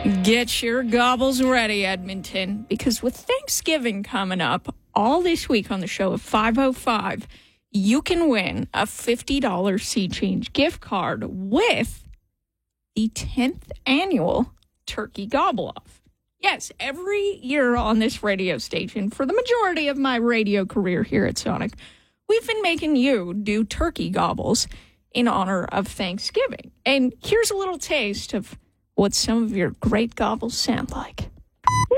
Get your gobbles ready, Edmonton, because with Thanksgiving coming up all this week on the show at 5:05, you can win a $50 Sea Change gift card with the 10th annual Turkey Gobble-Off. Yes, every year on this radio station, for the majority of my radio career here at Sonic, we've been making you do turkey gobbles in honor of Thanksgiving. And here's a little taste of what some of your great gobbles sound like.